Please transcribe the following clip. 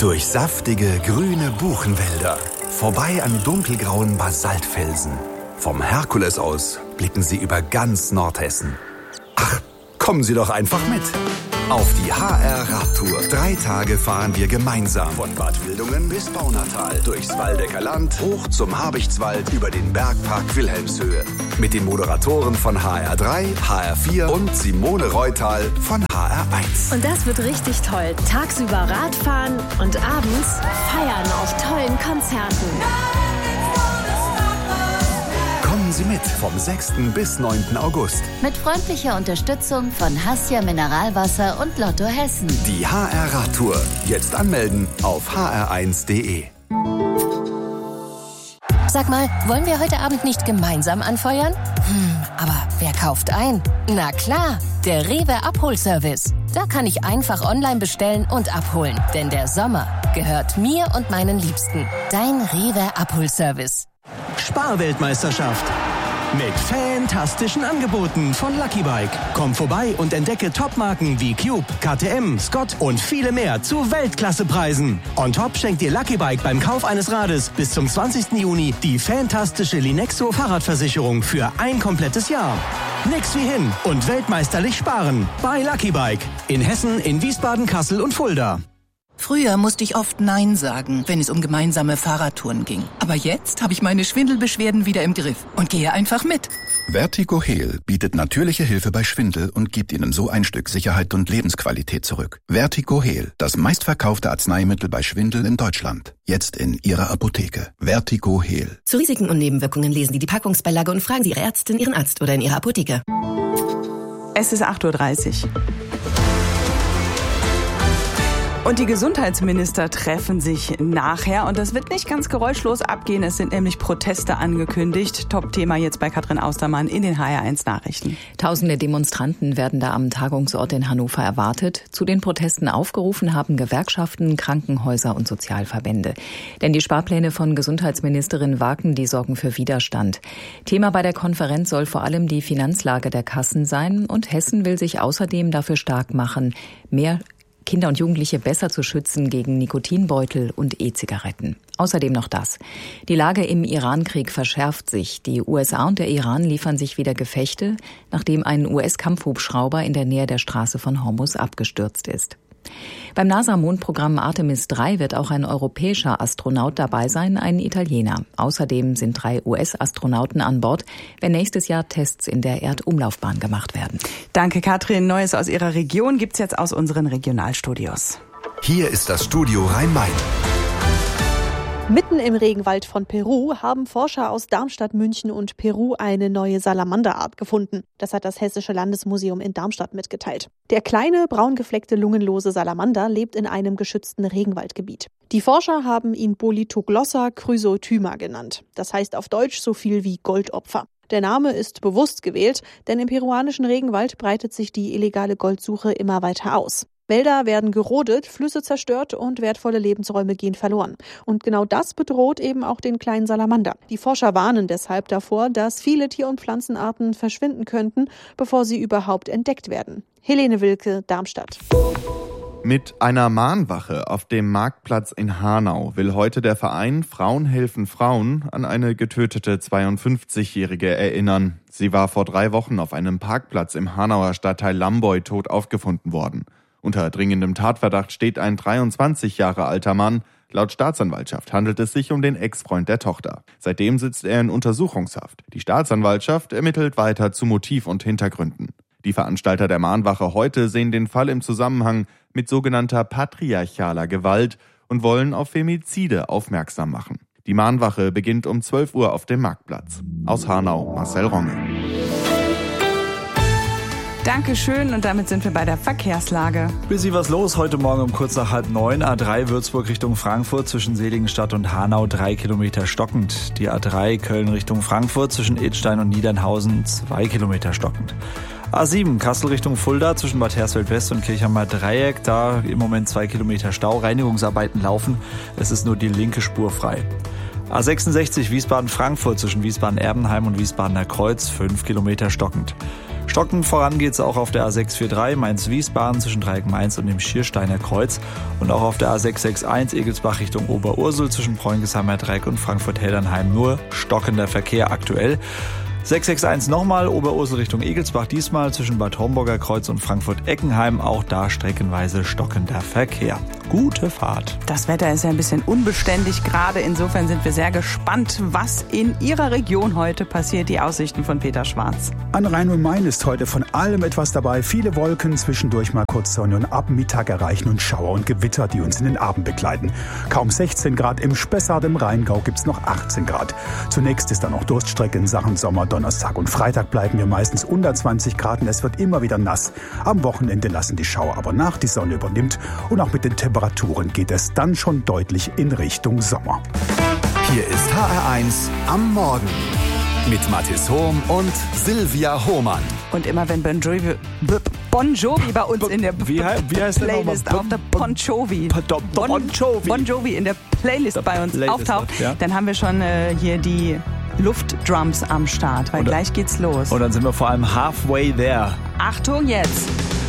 Durch saftige, grüne Buchenwälder. Vorbei an dunkelgrauen Basaltfelsen. Vom Herkules aus blicken Sie über ganz Nordhessen. Ach, kommen Sie doch einfach mit. Auf die HR-Radtour. 3 Tage fahren wir gemeinsam von Bad Wildungen bis Baunatal, durchs Waldecker Land, hoch zum Habichtswald, über den Bergpark Wilhelmshöhe. Mit den Moderatoren von HR3, HR4 und Simone Reutal von HR1. Und das wird richtig toll. Tagsüber Radfahren und abends feiern auf tollen Konzerten. Kommen Sie mit vom 6. bis 9. August. Mit freundlicher Unterstützung von Hassia Mineralwasser und Lotto Hessen. Die HR-Radtour. Jetzt anmelden auf hr1.de. Sag mal, wollen wir heute Abend nicht gemeinsam anfeuern? Aber wer kauft ein? Na klar, der Rewe Abholservice. Da kann ich einfach online bestellen und abholen. Denn der Sommer gehört mir und meinen Liebsten. Dein Rewe Abholservice. Sparweltmeisterschaft. Mit fantastischen Angeboten von Lucky Bike. Komm vorbei und entdecke Topmarken wie Cube, KTM, Scott und viele mehr zu Weltklassepreisen. On top schenkt dir Lucky Bike beim Kauf eines Rades bis zum 20. Juni die fantastische Linexo Fahrradversicherung für ein komplettes Jahr. Nix wie hin und weltmeisterlich sparen bei Lucky Bike. In Hessen, in Wiesbaden, Kassel und Fulda. Früher musste ich oft Nein sagen, wenn es um gemeinsame Fahrradtouren ging. Aber jetzt habe ich meine Schwindelbeschwerden wieder im Griff und gehe einfach mit. Vertigo Heal bietet natürliche Hilfe bei Schwindel und gibt Ihnen so ein Stück Sicherheit und Lebensqualität zurück. Vertigo Heal, das meistverkaufte Arzneimittel bei Schwindel in Deutschland. Jetzt in Ihrer Apotheke. Vertigo Heal. Zu Risiken und Nebenwirkungen lesen Sie die Packungsbeilage und fragen Sie Ihre Ärztin, Ihren Arzt oder in Ihrer Apotheke. Es ist 8:30 Uhr. Und die Gesundheitsminister treffen sich nachher. Und das wird nicht ganz geräuschlos abgehen. Es sind nämlich Proteste angekündigt. Top-Thema jetzt bei Katrin Austermann in den HR1 Nachrichten. Tausende Demonstranten werden da am Tagungsort in Hannover erwartet. Zu den Protesten aufgerufen haben Gewerkschaften, Krankenhäuser und Sozialverbände. Denn die Sparpläne von Gesundheitsministerin Waken, die sorgen für Widerstand. Thema bei der Konferenz soll vor allem die Finanzlage der Kassen sein. Und Hessen will sich außerdem dafür stark machen, mehr Kinder und Jugendliche besser zu schützen gegen Nikotinbeutel und E-Zigaretten. Außerdem noch das. Die Lage im Iran-Krieg verschärft sich. Die USA und der Iran liefern sich wieder Gefechte, nachdem ein US-Kampfhubschrauber in der Nähe der Straße von Hormuz abgestürzt ist. Beim NASA-Mondprogramm Artemis 3 wird auch ein europäischer Astronaut dabei sein, ein Italiener. Außerdem sind 3 US-Astronauten an Bord, wenn nächstes Jahr Tests in der Erdumlaufbahn gemacht werden. Danke, Katrin. Neues aus Ihrer Region gibt's jetzt aus unseren Regionalstudios. Hier ist das Studio Rhein-Main. Mitten im Regenwald von Peru haben Forscher aus Darmstadt, München und Peru eine neue Salamanderart gefunden. Das hat das Hessische Landesmuseum in Darmstadt mitgeteilt. Der kleine, braungefleckte, lungenlose Salamander lebt in einem geschützten Regenwaldgebiet. Die Forscher haben ihn Bolithoglossa chrysothyma genannt. Das heißt auf Deutsch so viel wie Goldopfer. Der Name ist bewusst gewählt, denn im peruanischen Regenwald breitet sich die illegale Goldsuche immer weiter aus. Wälder werden gerodet, Flüsse zerstört und wertvolle Lebensräume gehen verloren. Und genau das bedroht eben auch den kleinen Salamander. Die Forscher warnen deshalb davor, dass viele Tier- und Pflanzenarten verschwinden könnten, bevor sie überhaupt entdeckt werden. Helene Wilke, Darmstadt. Mit einer Mahnwache auf dem Marktplatz in Hanau will heute der Verein Frauen helfen Frauen an eine getötete 52-Jährige erinnern. Sie war vor 3 Wochen auf einem Parkplatz im Hanauer Stadtteil Lamboy tot aufgefunden worden. Unter dringendem Tatverdacht steht ein 23 Jahre alter Mann. Laut Staatsanwaltschaft handelt es sich um den Ex-Freund der Tochter. Seitdem sitzt er in Untersuchungshaft. Die Staatsanwaltschaft ermittelt weiter zu Motiv und Hintergründen. Die Veranstalter der Mahnwache heute sehen den Fall im Zusammenhang mit sogenannter patriarchaler Gewalt und wollen auf Femizide aufmerksam machen. Die Mahnwache beginnt um 12 Uhr auf dem Marktplatz. Aus Hanau, Marcel Ronge. Dankeschön und damit sind wir bei der Verkehrslage. Busy was los heute Morgen um kurz nach 8:30. A3 Würzburg Richtung Frankfurt zwischen Seligenstadt und Hanau 3 Kilometer stockend. Die A3 Köln Richtung Frankfurt zwischen Idstein und Niedernhausen 2 Kilometer stockend. A7 Kassel Richtung Fulda zwischen Bad Hersfeld West und Kirchheimer Dreieck. Da im Moment 2 Kilometer Stau. Reinigungsarbeiten laufen. Es ist nur die linke Spur frei. A66 Wiesbaden-Frankfurt zwischen Wiesbaden-Erbenheim und Wiesbadener Kreuz 5 Kilometer stockend. Stockend voran geht's auch auf der A643 Mainz-Wiesbaden zwischen Dreieck-Mainz und dem Schiersteiner Kreuz. Und auch auf der A661 Egelsbach Richtung Oberursel zwischen Preungestheimer Dreieck und Frankfurt-Heldernheim nur stockender Verkehr aktuell. 661 nochmal, Oberursel Richtung Egelsbach, diesmal zwischen Bad Homburger Kreuz und Frankfurt-Eckenheim, auch da streckenweise stockender Verkehr. Gute Fahrt. Das Wetter ist ja ein bisschen unbeständig gerade, insofern sind wir sehr gespannt, was in Ihrer Region heute passiert. Die Aussichten von Peter Schwarz. An Rhein und Main ist heute von allem etwas dabei. Viele Wolken, zwischendurch mal kurz Sonne und ab Mittag erreichen uns Schauer und Gewitter, die uns in den Abend begleiten. Kaum 16 Grad im Spessart, im Rheingau gibt's noch 18 Grad. Zunächst ist dann noch Durststrecke in Sachen Sommer. Donnerstag und Freitag bleiben wir meistens unter 20 Grad und es wird immer wieder nass. Am Wochenende lassen die Schauer aber nach, die Sonne übernimmt und auch mit den Temperaturen geht es dann schon deutlich in Richtung Sommer. Hier ist HR1 am Morgen mit Mathis Hohm und Silvia Hohmann. Und immer wenn Bon Jovi bei uns in der Playlist auf der Bon Jovi in der Playlist bei uns auftaucht, dann haben wir schon hier die Luftdrums am Start, weil gleich geht's los. Und dann sind wir vor allem halfway there. Achtung jetzt!